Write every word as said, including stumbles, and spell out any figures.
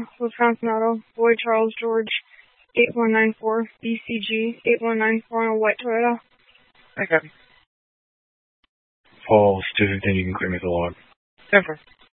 Alabama, Wisconsin Auto, Boyd Charles George, eight one nine four, B C G, eight one nine four on a white Toyota. I got it. Paul, student, and you can clear me the log. Denver.